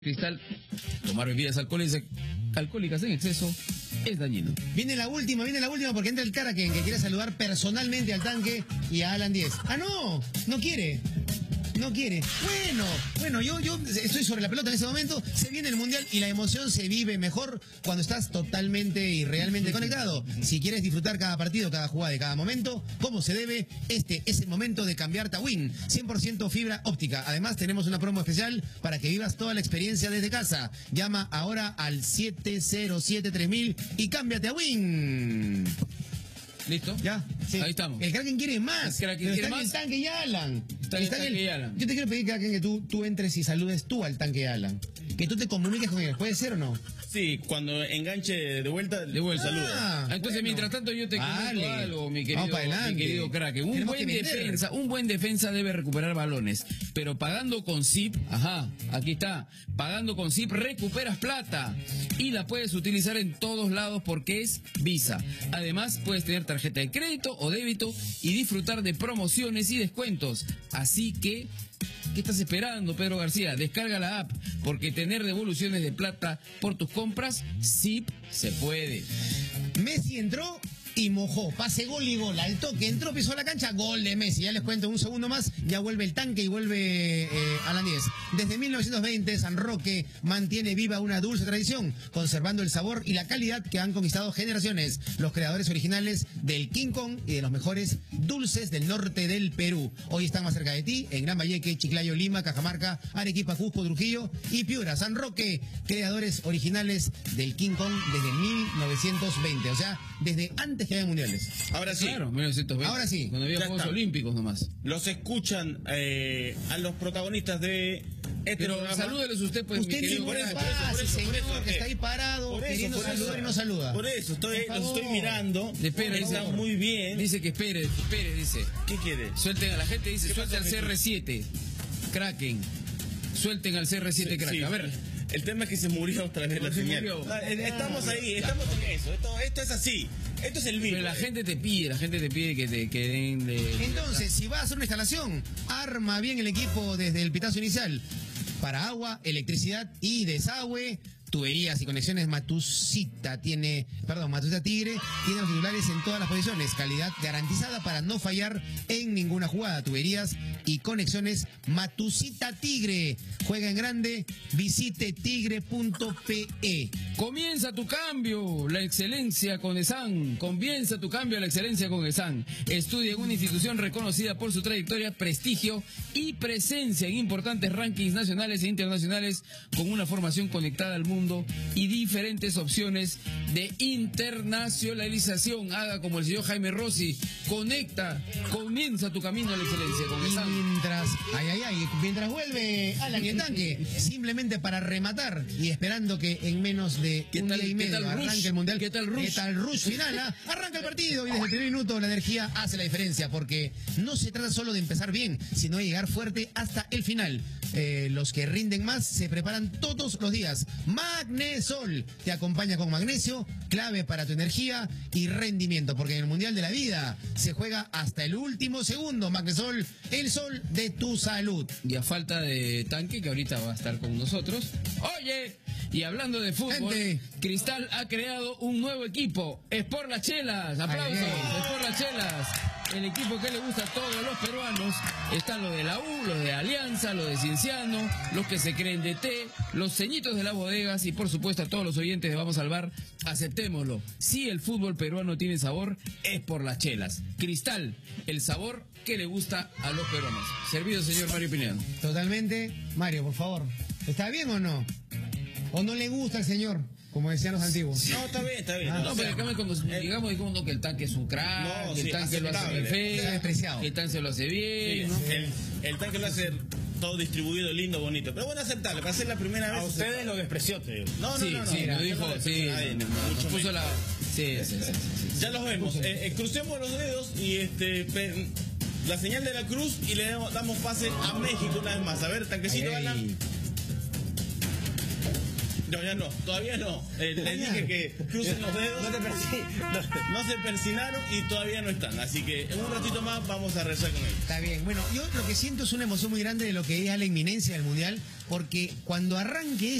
Cristal, tomar bebidas alcohólicas en exceso es dañino. Viene la última porque entra el Kraken que quiere saludar personalmente al tanque y a Alan 10. ¡Ah, no! No quiere. Bueno, yo estoy sobre la pelota en ese momento. Se viene el Mundial y la emoción se vive mejor cuando estás totalmente y realmente conectado. Si quieres disfrutar cada partido, cada jugada y cada momento, como se debe, este es el momento de cambiarte a Win. 100% fibra óptica. Además, tenemos una promo especial para que vivas toda la experiencia desde casa. Llama ahora al 707-3000 y cámbiate a Win. ¿Listo? ¿Ya? Sí. Ahí estamos. El Kraken quiere más. El Kraken quiere más. El tanque y Alan. Está el tanque y Alan. Yo te quiero pedir, Kraken, que tú entres y saludes tú al tanque y Alan. Que tú te comuniques con él. ¿Puede ser o no? Sí, cuando enganche de vuelta, saludo. Entonces, bueno, mientras tanto, yo te comento algo, mi querido Kraken. Un buen defensa debe recuperar balones, pero pagando con Zip, aquí está, pagando con Zip recuperas plata y la puedes utilizar en todos lados porque es Visa. Además, puedes tener tarjeta de crédito o débito y disfrutar de promociones y descuentos. Así que, ¿qué estás esperando, Pedro García? Descarga la app, porque tener devoluciones de plata por tus compras, sí se puede. Messi entró y mojó, pase, gol y gol, al toque, entró, pisó la cancha, gol de Messi. Ya les cuento un segundo más, ya vuelve el tanque y vuelve Alan 10. Desde 1920, San Roque mantiene viva una dulce tradición, conservando el sabor y la calidad que han conquistado generaciones. Los creadores originales del King Kong y de los mejores dulces del norte del Perú. Hoy están más cerca de ti, en Gran Valleque, Chiclayo, Lima, Cajamarca, Arequipa, Cusco, Trujillo y Piura. San Roque, creadores originales del King Kong desde 1920, o sea, desde antes que haya mundiales. Ahora sí. Claro, 1920. Ahora sí. Cuando había Juegos Olímpicos nomás. Los escuchan a los protagonistas de este programa. Salúdelos usted, pues, usted mi querido. por eso, que está ahí parado, queriendo saludar y no saluda. Por eso, los estoy mirando. Espera, está muy bien. Dice que espere, dice. ¿Qué quiere? Suelten a la gente, dice, suelten al CR7. Kraken. Suelten al CR7 Kraken. Sí. A ver. El tema es que se murió otra vez la señal. Estamos ahí, estamos en eso. Esto es así. Esto es el vivo. Pero la gente te pide que den de... Entonces, si vas a hacer una instalación, arma bien el equipo desde el pitazo inicial. Para agua, electricidad y desagüe, tuberías y conexiones Matsushita Tigre, tiene los titulares en todas las posiciones, calidad garantizada para no fallar en ninguna jugada, tuberías y conexiones Matsushita Tigre. Juega en grande, visite tigre.pe. Comienza tu cambio, la excelencia con ESAN. Comienza tu cambio a la excelencia con ESAN. Estudia en una institución reconocida por su trayectoria, prestigio y presencia en importantes rankings nacionales e internacionales, con una formación conectada al mundo y diferentes opciones de internacionalización. Haga como el señor Jaime Rossi, comienza tu camino a la excelencia con ESAN. Mientras vuelve Alan y el tanque, simplemente para rematar y esperando que en menos de un día y medio arranque el Mundial. ¿Qué tal Rush final? Arranca el partido y desde el primer minuto la energía hace la diferencia, porque no se trata solo de empezar bien, sino de llegar fuerte hasta el final. Los que rinden más se preparan todos los días. Magnesol te acompaña con magnesio, clave para tu energía y rendimiento, porque en el Mundial de la Vida se juega hasta el último segundo. Magnesol, el sol de tu salud. Y a falta de tanque, que ahorita va a estar con nosotros. Oye, y hablando de fútbol, Cristal ha creado un nuevo equipo. Es por las chelas. Aplausos. Es por las chelas. El equipo que le gusta a todos los peruanos. Están los de la U, los de Alianza, los de Cienciano, los que se creen de té, los ceñitos de las bodegas y por supuesto a todos los oyentes de Vamos al Bar. Aceptémoslo. Si el fútbol peruano tiene sabor, es por las chelas. Cristal, el sabor que le gusta a los peruanos. Servido, señor Mario Pineda. Totalmente. Mario, por favor. ¿Está bien o no? ¿O no le gusta al señor? Como decían los antiguos. No, está bien. No, pero acá cuando digamos que el tanque es un crack, que el tanque lo hace perfecto, que el tanque lo hace bien. Sí, ¿no? El tanque lo hace todo distribuido, lindo, bonito. Pero bueno, aceptarle, para ser la primera vez. A ustedes lo despreció, te digo. No, lo dijo, nos puso la... Sí. Ya los vemos. Crucemos los dedos y la señal de la cruz y le damos pase a México una vez más. A ver, tanquecito, Alan. No, ya no, todavía no. Les dije que crucen los dedos. No se persinaron y todavía no están. Así que en un ratito más vamos a rezar con ellos. Está bien. Bueno, yo lo que siento es una emoción muy grande de lo que es a la inminencia del Mundial, porque cuando arranque